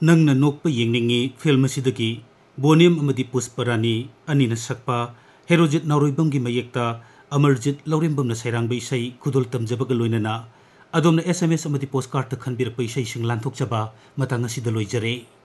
नंगना नोकपा येंगनिंगी film असिदगी बोनिम अमदी Pushparani अनिना सकपा हेरोजित नारोइबम की मयेक्ता Amarjit लौरेंबम Sairang इसई खुदुल तमजबग लोइनना अदोमना SMS अमदी postcard खनबिरप इसई सिंग लांथोकचबा मतंग असिद लोइजरे।